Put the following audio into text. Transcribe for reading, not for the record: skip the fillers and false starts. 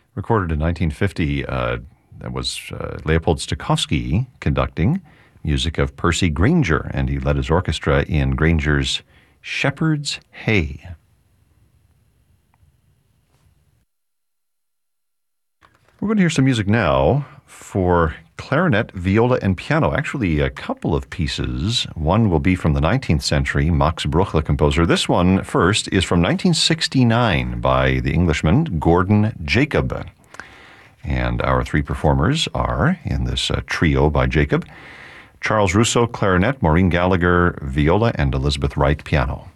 Recorded in 1950, that was Leopold Stokowski conducting, music of Percy Grainger, and he led his orchestra in Grainger's Shepherd's Hay. We're going to hear some music now for clarinet, viola, and piano. Actually, a couple of pieces. One will be from the 19th century, Max Bruch, the composer. This one, first, is from 1969 by the Englishman Gordon Jacob. And our three performers are, in this trio by Jacob, Charles Russo, clarinet, Maureen Gallagher, viola, and Elizabeth Wright, piano.